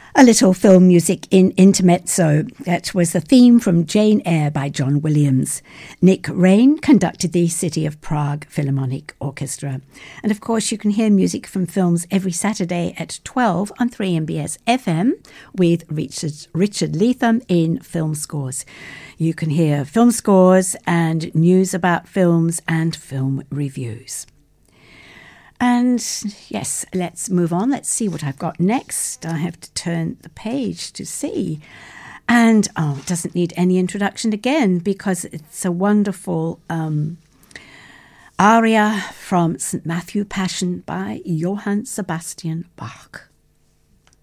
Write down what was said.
A little film music in intermezzo. That was the theme from Jane Eyre by John Williams. Nick Rain conducted the City of Prague Philharmonic Orchestra. And of course, you can hear music from films every Saturday at 12 on 3MBS FM with Richard Leatham in Film Scores. You can hear film scores and news about films and film reviews. And yes, let's move on. Let's see what I've got next. I have to turn the page to see. And, it doesn't need any introduction again because it's a wonderful aria from St. Matthew Passion by Johann Sebastian Bach.